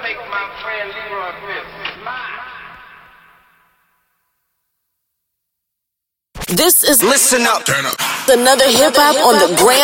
This is Listen Up. Turn up. another hip hop on the Grand